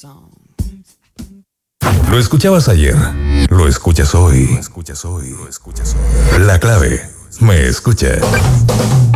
Lo escuchabas ayer, lo escuchas hoy. La clave, me escuchas.